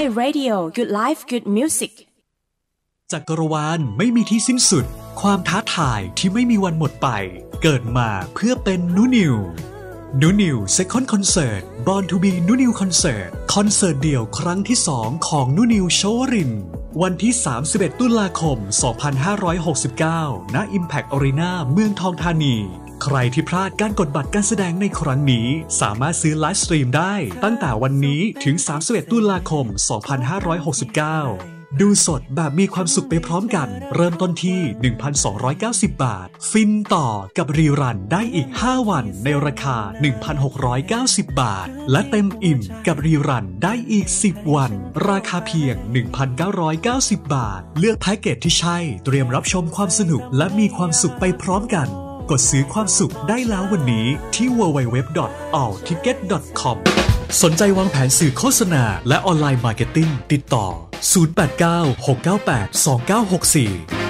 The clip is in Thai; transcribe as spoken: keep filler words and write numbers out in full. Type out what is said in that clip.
Thai Radio Good Life Good Music จักรวาลไม่มีที่สิ้นสุดความท้าทายที่ไม่มีวันหมดไปเกิดมาเพื่อเป็นนูนิวนูนิว Second Concert Born to be นูนิว Concert คอนเสิร์ตเดี่ยวครั้งที่สองของนูนิวโชวรินวันที่สามสิบเอ็ดตุลาคมสองพันห้าร้อยหกสิบเก้าณ Impact Arena เมืองทองธานีใครที่พลาดการกดบัตรการแสดงในครั้งนี้สามารถซื้อไลฟ์สตรีมได้ตั้งแต่วันนี้ถึงสามสิบเอ็ดตุลาคมสองพันห้าร้อยหกสิบเก้าดูสดแบบมีความสุขไปพร้อมกันเริ่มต้นที่ หนึ่งพันสองร้อยเก้าสิบ บาทฟินต่อกับรีรันได้อีกห้าวันในราคา หนึ่งพันหกร้อยเก้าสิบ บาทและเต็มอิ่มกับรีรันได้อีกสิบวันราคาเพียง หนึ่งพันเก้าร้อยเก้าสิบ บาทเลือกแพ็กเกจที่ใช่เตรียมรับชมความสนุกและมีความสุขไปพร้อมกันกดซื้อความสุขได้แล้ววันนี้ที่ ดับเบิลยู ดับเบิลยู ดับเบิลยู ดอท ออล ทิเก็ต ดอท คอม สนใจวางแผนสื่อโฆษณาและออนไลน์มาร์เก็ตติ้งติดต่อศูนย์ แปด เก้า หก เก้า แปด สอง เก้า หก สี่